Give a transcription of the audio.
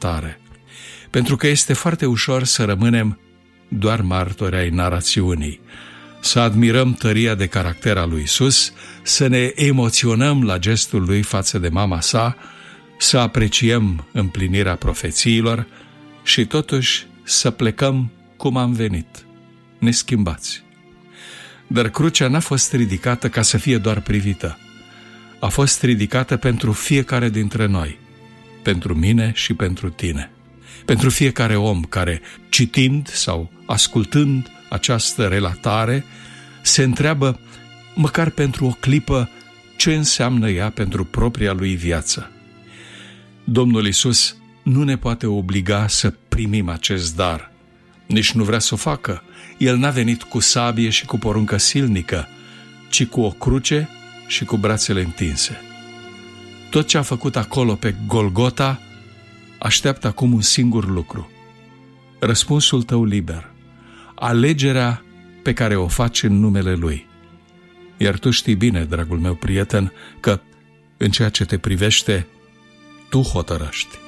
relatare, pentru că este foarte ușor să rămânem doar martori ai narațiunii, să admirăm tăria de caracter al lui Iisus, să ne emoționăm la gestul lui față de mama sa, să apreciem împlinirea profețiilor și totuși să plecăm cum am venit, neschimbați. Dar crucea n-a fost ridicată ca să fie doar privită. A fost ridicată pentru fiecare dintre noi, pentru mine și pentru tine, pentru fiecare om care, citind sau ascultând această relatare, se întreabă, măcar pentru o clipă, ce înseamnă ea pentru propria lui viață. Domnul Iisus nu ne poate obliga să primim acest dar, nici nu vrea să o facă. El n-a venit cu sabie și cu poruncă silnică, ci cu o cruce și cu brațele întinse. Tot ce a făcut acolo pe Golgota așteaptă acum un singur lucru: răspunsul tău liber, alegerea pe care o faci în numele Lui. Iar tu știi bine, dragul meu prieten, că în ceea ce te privește, tu hotărăști.